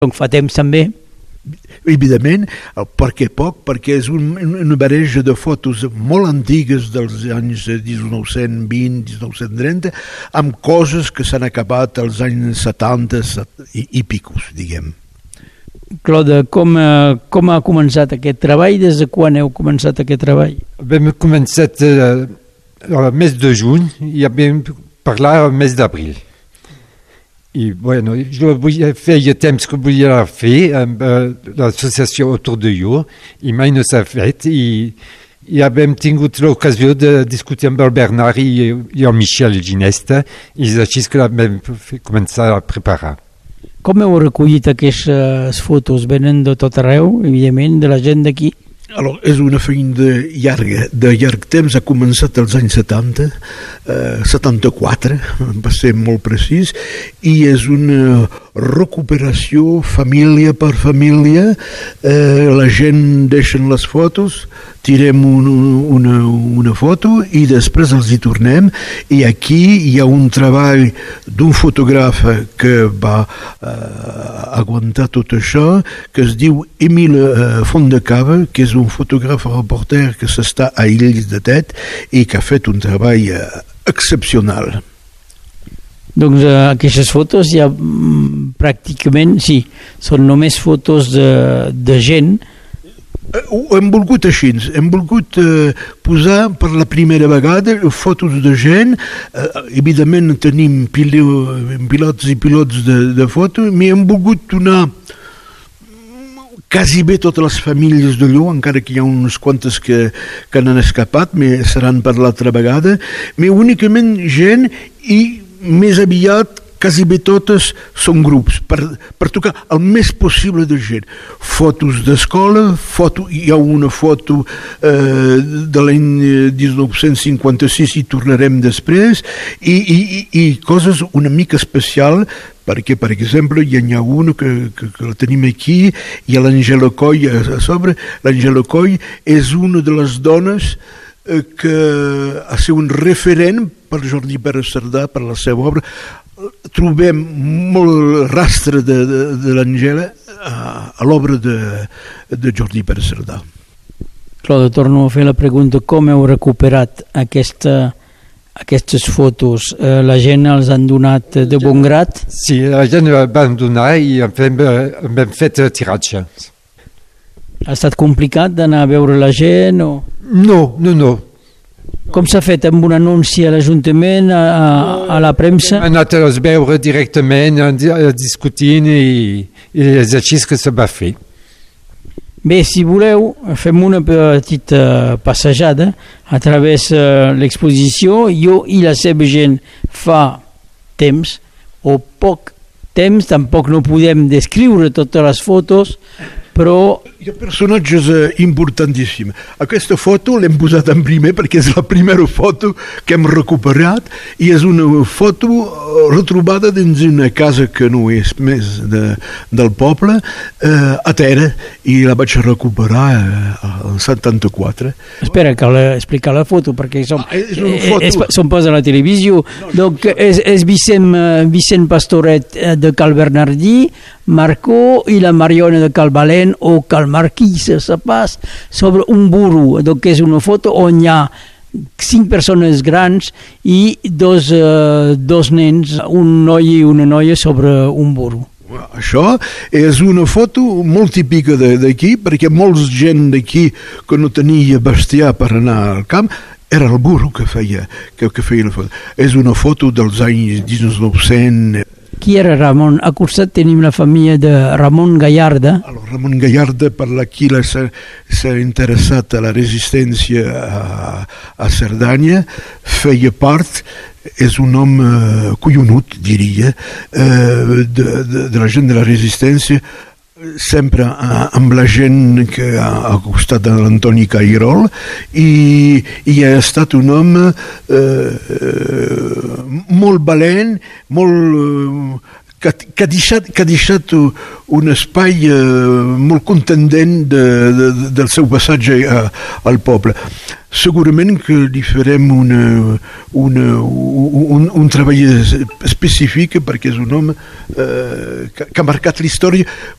Donc fa temps també. Evidentment, perquè poc, perquè és una barreja de fotos molt antigues dels anys 1920, 1930, amb coses que s'han acabat als anys 70 i picos, diguem. Claude, com ha començat aquest treball? Des de quan heu començat aquest treball? Vam començat al mes de juny i vam parlar al mes d'abril. I, bueno, jo feia temps que volia fer amb l'associació Autour de Jo i mai no s'ha fet i ja vam tingut l'ocasió de discutir amb el Bernard i el Michel Ginesta i és així que vam començar a preparar. Com heu recollit aquestes fotos? Venen de tot arreu, evidentment, de la gent d'aquí? Alors, és una feina de llarg temps, ha començat als anys 70, 74, va ser molt precís, i és una recuperació família per família, la gent deixen les fotos, tirem una foto i després els hi tornem, i aquí hi ha un treball d'un fotògraf que va aguantar tot això, que es diu Émile Fondecava, que és un fotògraf reporter que s'està a Illes de Tet i que ha fet un treball excepcional. Doncs aquestes fotos ja pràcticament, sí, són només fotos de gent. Ho hem volgut així, hem volgut posar per la primera vegada fotos de gent, evidentment tenim pilots i pilots de fotos, però hem volgut donar quasi bé totes les famílies de Llo, encara que hi ha unes quantes que n'han escapat, però seran per l'altra vegada, però únicament gent i més aviat quasi bé totes són grups, per tocar el més possible de gent. Fotos d'escola, hi ha una foto de l'any 1956 i tornarem després, i coses una mica especial, perquè, per exemple, hi ha una que la tenim aquí, hi ha l'Àngela Coll a sobre. L'Àngela Coll és una de les dones que ha sigut un referent per Jordi Pere Cerdà, per la seva obra. Trobem molt rastre de l'Àngela a l'obra de Jordi Pere Cerdà. Claude, torno a fer la pregunta, com heu recuperat aquestes fotos? La gent els han donat de bon grat? Sí, la gent van donar i hem fet tiratge. Ha estat complicat d'anar a veure la gent? O... No. Com s'ha fet, amb un anunci a l'Ajuntament, a la premsa? Hem anat a veure directament, discutint i és així que se va fer. Bé, si voleu, fem una petita passejada a través l'exposició. Jo i la seva gent fa temps, o poc temps, tampoc no podem descriure totes les fotos, però... Hi ha personatges importantíssims. Aquesta foto l'hem posat en primer perquè és la primera foto que hem recuperat i és una foto retrobada dins una casa que no és més del poble, a Tera, i la vaig recuperar al 74. Espera, cal explicar la foto perquè som pas a la televisió. Donc, és Vicent Pastoret de Cal Bernardí, Marcó i la Mariona de Cal Valent o Cal Marquís se pas sobre un burro. Donc és una foto on hi ha 5 persones grans i dos nens, un noi i una noia sobre un burro. Això és una foto molt típica d'aquí, perquè molts gent d'aquí que no tenia bestiar per anar al camp era el burro que feia la foto. És una foto dels anys 1900. Qui era Ramon? A Curset tenim la família de Ramon Gallarda. Ramon Gallarda, per la qui s'ha interessat a la resistència a Cerdanya, feia part, és un home collonut, diria, de la gent de la resistència, sempre amb la gent que ha costat de l'Antoni Cairol, i ha estat un home molt valent, que ha deixat un espai molt contundent del seu passatge al poble. Segurament que li farem un treball específic perquè és un home que ha marcat la història